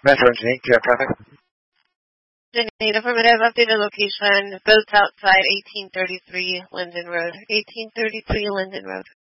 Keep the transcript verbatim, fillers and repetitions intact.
Metro Engineering, do you have traffic? Janine, affirmative, updated location, boats outside eighteen thirty-three Linden Road. eighteen thirty-three Linden Road.